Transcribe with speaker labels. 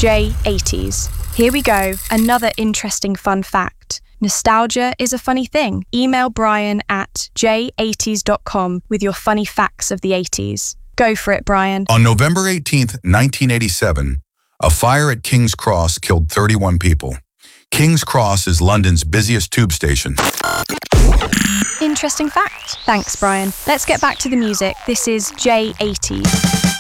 Speaker 1: J80s. Here we go, another interesting fun fact. Nostalgia is a funny thing. Email Brian at j80s.com with your funny facts of the 80s. Go for it, Brian.
Speaker 2: On November 18th, 1987, a fire at King's Cross killed 31 people. King's Cross is London's busiest tube station.
Speaker 1: Interesting fact. Thanks, Brian. Let's get back to the music. This is J80s.